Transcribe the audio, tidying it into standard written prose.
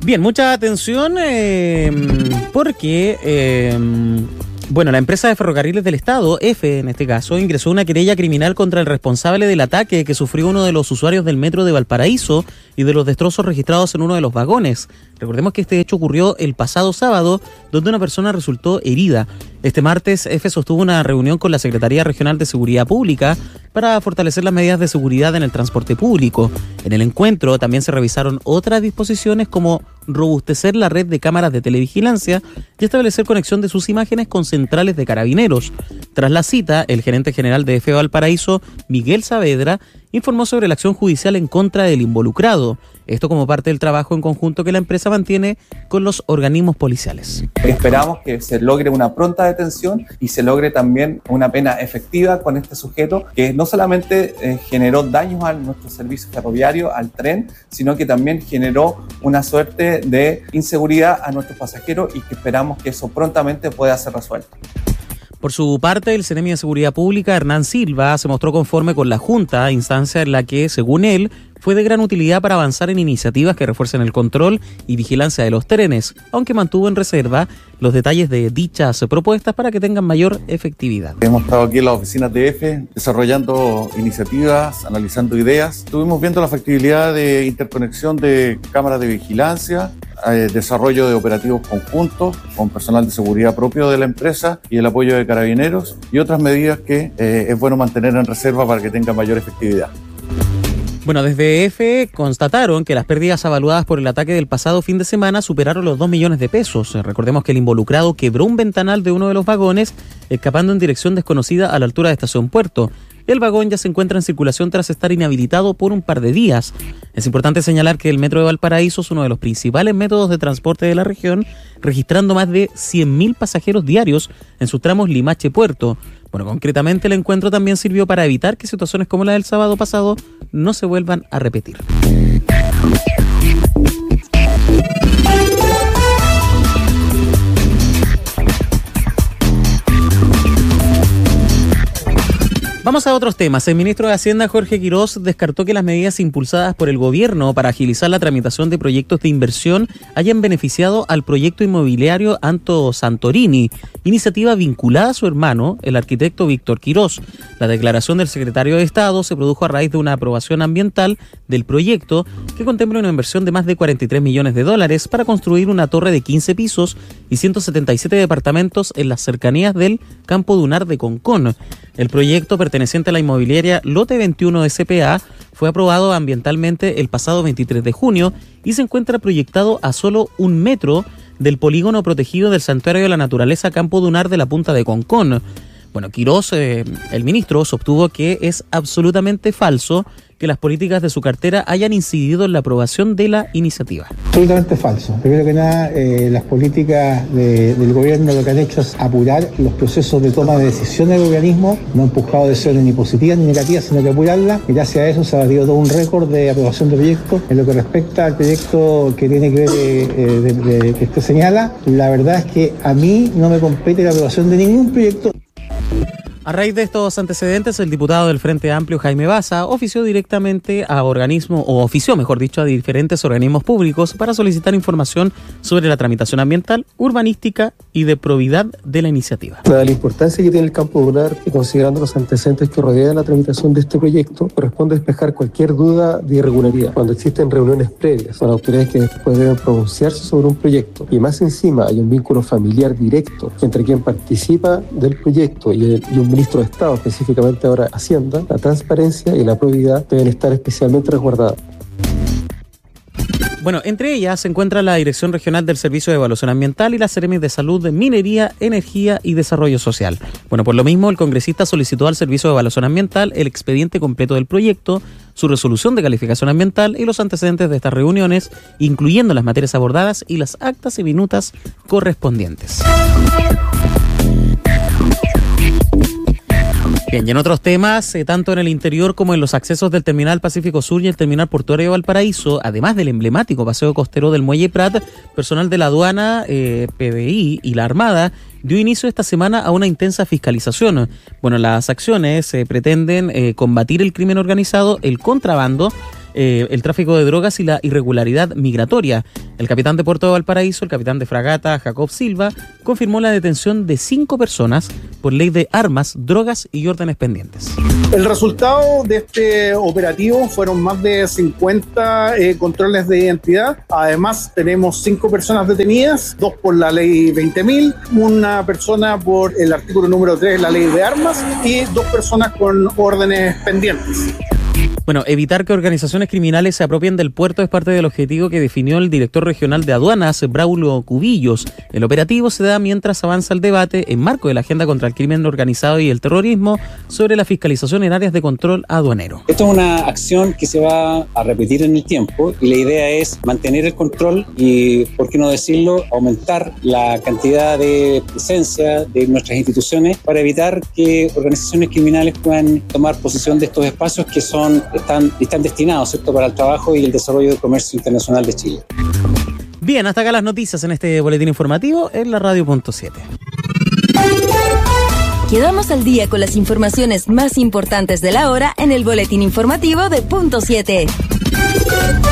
Bien, mucha atención porque la empresa de ferrocarriles del Estado, EFE en este caso, ingresó una querella criminal contra el responsable del ataque que sufrió uno de los usuarios del metro de Valparaíso y de los destrozos registrados en uno de los vagones. Recordemos que este hecho ocurrió el pasado sábado, donde una persona resultó herida. Este martes, EFE sostuvo una reunión con la Secretaría Regional de Seguridad Pública para fortalecer las medidas de seguridad en el transporte público. En el encuentro también se revisaron otras disposiciones como robustecer la red de cámaras de televigilancia y establecer conexión de sus imágenes con centrales de carabineros. Tras la cita, el gerente general de EFE Valparaíso, Miguel Saavedra, informó sobre la acción judicial en contra del involucrado. Esto como parte del trabajo en conjunto que la empresa mantiene con los organismos policiales. Esperamos que se logre una pronta detención y se logre también una pena efectiva con este sujeto que no solamente generó daños a nuestro servicio ferroviario, al tren, sino que también generó una suerte de inseguridad a nuestros pasajeros y que esperamos que eso prontamente pueda ser resuelto. Por su parte, el Seremi de Seguridad Pública, Hernán Silva, se mostró conforme con la Junta, instancia en la que, según él, fue de gran utilidad para avanzar en iniciativas que refuercen el control y vigilancia de los trenes, aunque mantuvo en reserva los detalles de dichas propuestas para que tengan mayor efectividad. Hemos estado aquí en las oficinas de EFE desarrollando iniciativas, analizando ideas. Estuvimos viendo la factibilidad de interconexión de cámaras de vigilancia, desarrollo de operativos conjuntos con personal de seguridad propio de la empresa y el apoyo de carabineros y otras medidas que es bueno mantener en reserva para que tengan mayor efectividad. Bueno, desde EFE constataron que las pérdidas avaluadas por el ataque del pasado fin de semana superaron los 2 millones de pesos. Recordemos que el involucrado quebró un ventanal de uno de los vagones, escapando en dirección desconocida a la altura de Estación Puerto. El vagón ya se encuentra en circulación tras estar inhabilitado por un par de días. Es importante señalar que el metro de Valparaíso es uno de los principales métodos de transporte de la región, registrando más de 100.000 pasajeros diarios en sus tramos Limache-Puerto. Bueno, concretamente el encuentro también sirvió para evitar que situaciones como la del sábado pasado no se vuelvan a repetir. Vamos a otros temas. El ministro de Hacienda, Jorge Quirós, descartó que las medidas impulsadas por el gobierno para agilizar la tramitación de proyectos de inversión hayan beneficiado al proyecto inmobiliario Anto Santorini, iniciativa vinculada a su hermano, el arquitecto Víctor Quirós. La declaración del secretario de Estado se produjo a raíz de una aprobación ambiental del proyecto que contempla una inversión de más de $43 millones para construir una torre de 15 pisos y 177 departamentos en las cercanías del Campo Dunar de Concón. El proyecto, perteneciente a la inmobiliaria Lote 21 SPA, fue aprobado ambientalmente el pasado 23 de junio y se encuentra proyectado a solo 1 metro del polígono protegido del Santuario de la Naturaleza Campo Dunar de la Punta de Concón. Bueno, Quirós, el ministro, sostuvo que es absolutamente falso que las políticas de su cartera hayan incidido en la aprobación de la iniciativa. Absolutamente falso. Primero que nada, las políticas del gobierno lo que han hecho es apurar los procesos de toma de decisiones del organismo, no han empujado decisiones ni positivas ni negativas, sino que apurarlas, y gracias a eso se ha batido todo un récord de aprobación de proyectos. En lo que respecta al proyecto que tiene que ver, que usted señala, la verdad es que a mí no me compete la aprobación de ningún proyecto. A raíz de estos antecedentes, el diputado del Frente Amplio, Jaime Baza, ofició directamente a a diferentes organismos públicos para solicitar información sobre la tramitación ambiental, urbanística y de probidad de la iniciativa. Dada la importancia que tiene el Campo Dunar y considerando los antecedentes que rodean la tramitación de este proyecto, corresponde despejar cualquier duda de irregularidad. Cuando existen reuniones previas con autoridades que después deben pronunciarse sobre un proyecto y más encima hay un vínculo familiar directo entre quien participa del proyecto y un ministro de Estado, específicamente ahora Hacienda, la transparencia y la probidad deben estar especialmente resguardadas. Bueno, entre ellas se encuentra la Dirección Regional del Servicio de Evaluación Ambiental y la Seremi de Salud, Minería, Energía y Desarrollo Social. Bueno, por lo mismo, el congresista solicitó al Servicio de Evaluación Ambiental el expediente completo del proyecto, su resolución de calificación ambiental y los antecedentes de estas reuniones, incluyendo las materias abordadas y las actas y minutas correspondientes. Bien, y en otros temas, tanto en el interior como en los accesos del Terminal Pacífico Sur y el Terminal Portuario de Valparaíso, además del emblemático paseo costero del Muelle Prat, personal de la aduana, PDI y la Armada dio inicio esta semana a una intensa fiscalización. Bueno, las acciones pretenden combatir el crimen organizado, el contrabando el tráfico de drogas y la irregularidad migratoria. El capitán de Puerto de Valparaíso, el capitán de fragata Jacob Silva, confirmó la detención de 5 personas por ley de armas, drogas y órdenes pendientes. El resultado de este operativo fueron más de 50 controles de identidad. Además, tenemos 5 personas detenidas, 2 por la ley 20.000, una persona por el artículo número 3 de la ley de armas y 2 personas con órdenes pendientes. Bueno, evitar que organizaciones criminales se apropien del puerto es parte del objetivo que definió el director regional de aduanas, Braulio Cubillos. El operativo se da mientras avanza el debate en marco de la agenda contra el crimen organizado y el terrorismo sobre la fiscalización en áreas de control aduanero. Esto es una acción que se va a repetir en el tiempo y la idea es mantener el control y, por qué no decirlo, aumentar la cantidad de presencia de nuestras instituciones para evitar que organizaciones criminales puedan tomar posesión de estos espacios que están destinados, ¿cierto?, para el trabajo y el desarrollo del comercio internacional de Chile. Bien, hasta acá las noticias en este boletín informativo en la Radio.7. Quedamos al día con las informaciones más importantes de la hora en el boletín informativo de Punto 7.